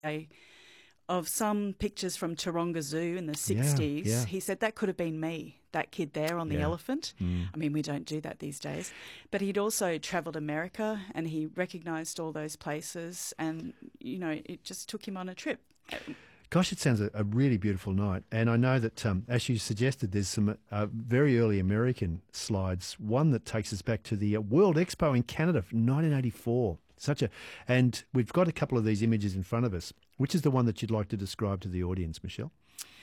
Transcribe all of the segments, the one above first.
of some pictures from Taronga Zoo in the 60s. Yeah. He said that could have been me, that kid there on the Yeah. elephant. I mean, we don't do that these days. But he'd also travelled America and he recognised all those places and, you know, it just took him on a trip. Gosh, it sounds a really beautiful night. And I know that, as you suggested, there's some very early American slides. One that takes us back to the World Expo in Canada from 1984. And we've got a couple of these images in front of us. Which is the one that you'd like to describe to the audience, Michelle?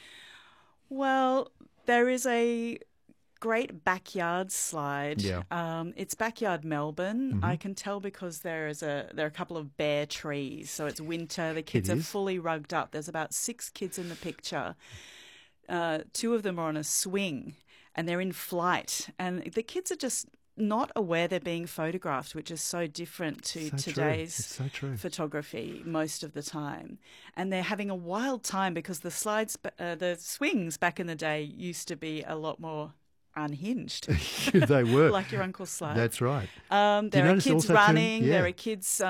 Well, there is a great backyard slide. Yeah. It's backyard Melbourne. I can tell because there are a couple of bare trees. So it's winter. The kids are fully rugged up. There's about 6 kids in the picture. 2 of them are on a swing and they're in flight. And the kids are just not aware they're being photographed, which is so different to today's photography most of the time. And they're having a wild time because the swings back in the day used to be a lot more unhinged. They were. Like your uncle's slide. That's right. There are kids running, there are kids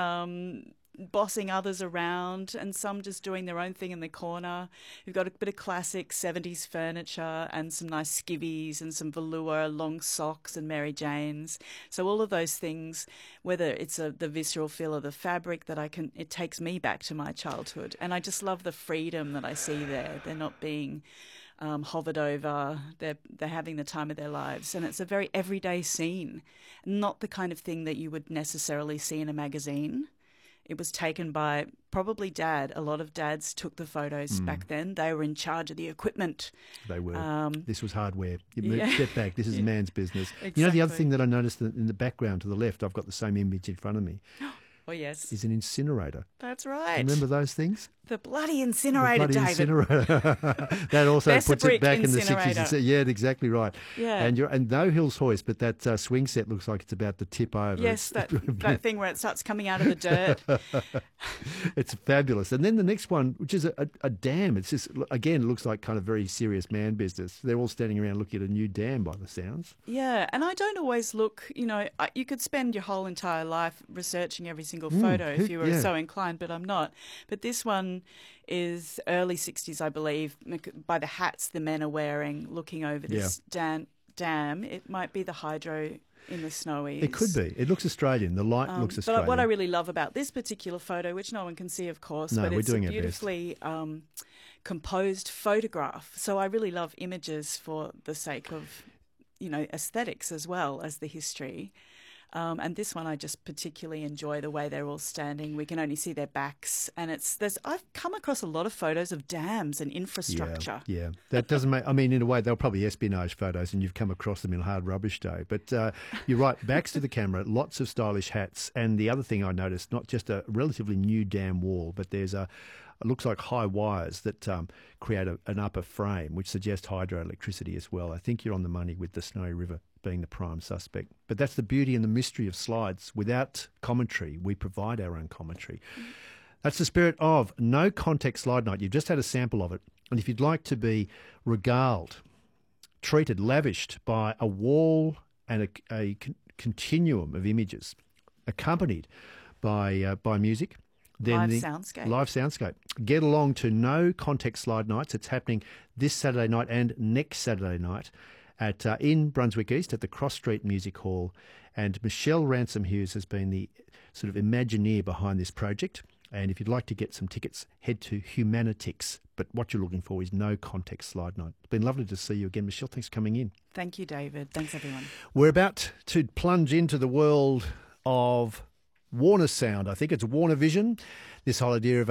bossing others around and some just doing their own thing in the corner. We've got a bit of classic 70s furniture and some nice skivvies and some velour, long socks and Mary Janes. So all of those things, whether it's the visceral feel of the fabric it takes me back to my childhood. And I just love the freedom that I see there. They're not being hovered over. They're having the time of their lives. And it's a very everyday scene, not the kind of thing that you would necessarily see in a magazine. It was taken by probably Dad. A lot of dads took the photos back then. They were in charge of the equipment. They were. This was hardware. Step back. This is man's business. Exactly. You know, the other thing that I noticed in the background to the left, I've got the same image in front of me. Oh, yes. Is an incinerator. That's right. Remember those things? The bloody incinerator, the bloody David. Incinerator. That also puts it back in the 60s. Yeah, exactly right. Yeah. And no Hills hoist, but that swing set looks like it's about to tip over. Yes, that thing where it starts coming out of the dirt. It's fabulous. And then the next one, which is a dam. It's just, again, looks like kind of very serious man business. They're all standing around looking at a new dam by the sounds. Yeah, and I don't always look, you know, you could spend your whole entire life researching every single photo if you were so inclined, but I'm not. But this one is early 60s, I believe, by the hats the men are wearing, looking over this dam. It might be the hydro in the Snowies. It could be. It looks Australian. The light looks Australian. But what I really love about this particular photo, which no one can see, of course, but it's a beautifully composed photograph. So I really love images for the sake of, you know, aesthetics as well as the history. And this one I just particularly enjoy the way they're all standing. We can only see their backs. And I've come across a lot of photos of dams and infrastructure. Yeah. That doesn't make, I mean, in a way, they're probably espionage photos and you've come across them in Hard Rubbish Day. But you're right, backs to the camera, lots of stylish hats. And the other thing I noticed, not just a relatively new dam wall, but there's it looks like high wires that create an upper frame, which suggests hydroelectricity as well. I think you're on the money with the Snowy River being the prime suspect. But that's the beauty and the mystery of slides. Without commentary, we provide our own commentary. That's the spirit of No Context Slide Night. You've just had a sample of it. And if you'd like to be regaled, treated, lavished by a wall and a continuum of images accompanied by music, then Live soundscape. Get along to No Context Slide Nights. It's happening this Saturday night and next Saturday night at in Brunswick East at the Cross Street Music Hall. And Michelle Ransom Hughes has been the sort of Imagineer behind this project. And if you'd like to get some tickets, head to Humanitix. But what you're looking for is No Context Slide Night. It's been lovely to see you again, Michelle. Thanks for coming in. Thank you, David. Thanks, everyone. We're about to plunge into the world of Warner Sound. I think it's Warner Vision, this whole idea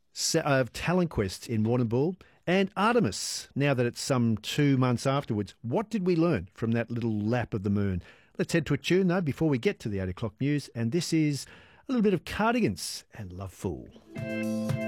of Talent Quest in Warrnambool, and Artemis, now that it's some 2 months afterwards. What did we learn from that little lap of the moon? Let's head to a tune, though, before we get to the 8 o'clock news, and this is a little bit of Cardigans and Love Fool.